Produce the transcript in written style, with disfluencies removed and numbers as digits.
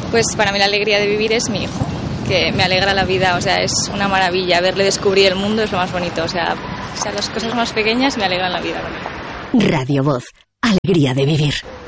Pues para mí la alegría de vivir es mi hijo, que me alegra la vida, o sea, es una maravilla. Verle descubrir el mundo es lo más bonito, o sea, las cosas más pequeñas me alegran la vida. Radio Voz, alegría de vivir.